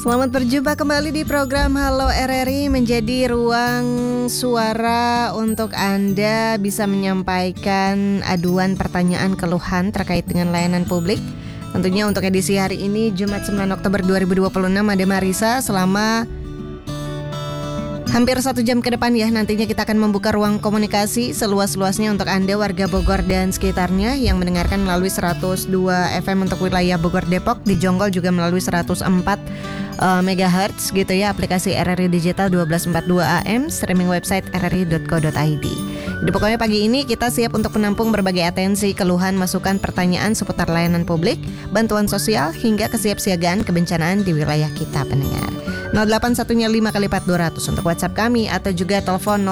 Selamat berjumpa kembali di program Halo RRI, menjadi ruang suara untuk Anda bisa menyampaikan aduan, pertanyaan, keluhan terkait dengan layanan publik. Tentunya untuk edisi hari ini Jumat 9 Oktober 2026 ada Marisa selama hampir 1 jam ke depan ya. Nantinya kita akan membuka ruang komunikasi seluas-luasnya untuk Anda warga Bogor dan sekitarnya yang mendengarkan melalui 102 FM untuk wilayah Bogor Depok, di Jonggol juga melalui 104 MHz gitu ya, aplikasi RRI Digital 1242 AM, streaming website rri.co.id. Di pokoknya pagi ini kita siap untuk menampung berbagai atensi, keluhan, masukan, pertanyaan seputar layanan publik, bantuan sosial, hingga kesiapsiagaan kebencanaan di wilayah kita pendengar. 081-nya 5x4 200 untuk WhatsApp kami, atau juga telepon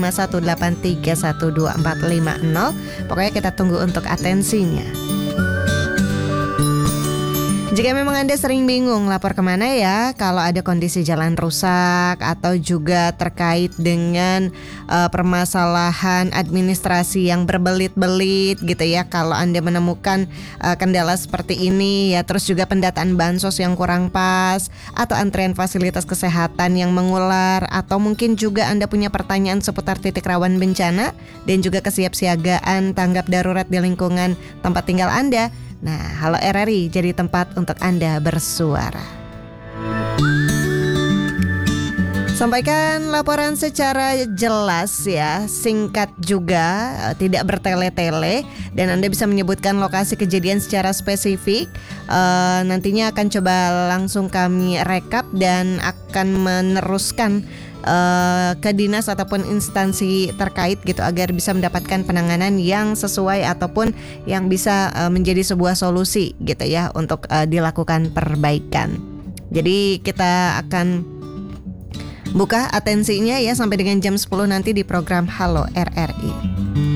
0251831245. Pokoknya kita tunggu untuk atensinya. Jika memang Anda sering bingung lapor kemana ya kalau ada kondisi jalan rusak atau juga terkait dengan permasalahan administrasi yang berbelit-belit gitu ya. Kalau Anda menemukan kendala seperti ini ya, terus juga pendataan bansos yang kurang pas, atau antrean fasilitas kesehatan yang mengular, atau mungkin juga Anda punya pertanyaan seputar titik rawan bencana dan juga kesiapsiagaan tanggap darurat di lingkungan tempat tinggal Anda. Nah, Halo RRI jadi tempat untuk Anda bersuara. Sampaikan laporan secara jelas ya, singkat juga, tidak bertele-tele, dan Anda bisa menyebutkan lokasi kejadian secara spesifik. Nantinya akan coba langsung kami rekap dan akan meneruskan ke dinas ataupun instansi terkait gitu, agar bisa mendapatkan penanganan yang sesuai ataupun yang bisa menjadi sebuah solusi gitu ya untuk dilakukan perbaikan. Jadi kita akan buka atensinya ya sampai dengan jam 10 nanti di program Halo RRI.